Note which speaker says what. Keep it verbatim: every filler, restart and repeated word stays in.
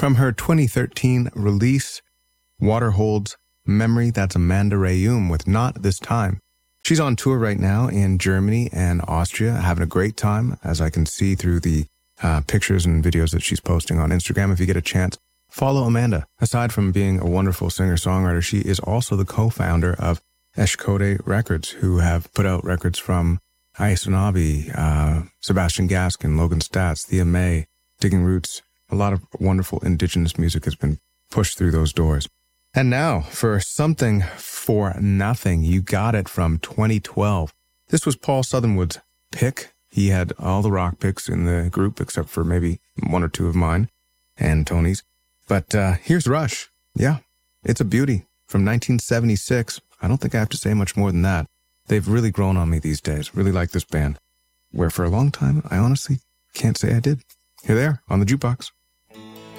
Speaker 1: From her twenty thirteen release, Water Holds Memory, that's Amanda Rayum with Not This Time. She's on tour right now in Germany and Austria, having a great time, as I can see through the uh, pictures and videos that she's posting on Instagram. If you get a chance, follow Amanda. Aside from being a wonderful singer-songwriter, she is also the co-founder of Eshkode Records, who have put out records from Ayesanabi, uh, Sebastian Gaskin, Logan Stats, Thea May, Digging Roots. A lot of wonderful indigenous music has been pushed through those doors. And now for Something for Nothing. You got it from twenty twelve. This was Paul Southernwood's pick. He had all the rock picks in the group except for maybe one or two of mine and Tony's. But uh, here's Rush. Yeah, it's a beauty from nineteen seventy-six. I don't think I have to say much more than that. They've really grown on me these days. Really like this band. Where for a long time, I honestly can't say I did. Here they are on the jukebox.